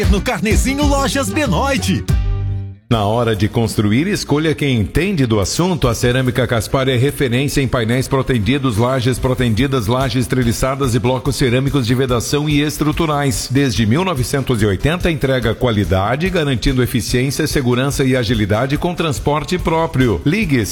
No Carnezinho Lojas Benoit. Na hora de construir, escolha quem entende do assunto. A Cerâmica Caspar é referência em painéis protendidos, lajes protendidas, lajes treliçadas e blocos cerâmicos de vedação e estruturais. Desde 1980, entrega qualidade, garantindo eficiência, segurança e agilidade com transporte próprio. Ligue